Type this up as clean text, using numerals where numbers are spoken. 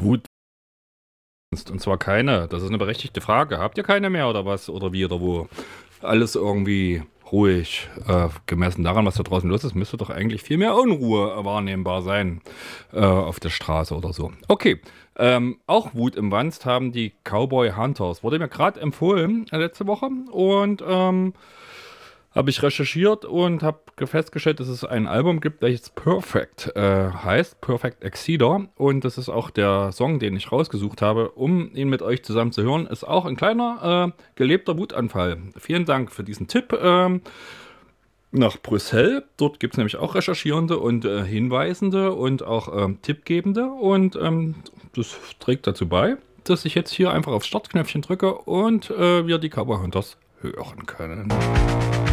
Wut, und zwar keine. Das ist eine berechtigte Frage. Habt ihr keine mehr oder was? Oder wie oder wo? Alles irgendwie ruhig. Gemessen daran, was da draußen los ist, müsste doch eigentlich viel mehr Unruhe wahrnehmbar sein auf der Straße oder so. Okay. Auch Wut im Wanst haben die Cowboy Hunters. Wurde mir gerade empfohlen letzte Woche. Und habe ich recherchiert und habe festgestellt, dass es ein Album gibt, welches Perfect heißt, Perfect Exceeder. Und das ist auch der Song, den ich rausgesucht habe, um ihn mit euch zusammen zu hören. Ist auch ein kleiner gelebter Wutanfall. Vielen Dank für diesen Tipp nach Brüssel. Dort gibt es nämlich auch Recherchierende und Hinweisende und auch Tippgebende. Und das trägt dazu bei, dass ich jetzt hier einfach aufs Startknöpfchen drücke und wir die Cowboy Hunters hören können.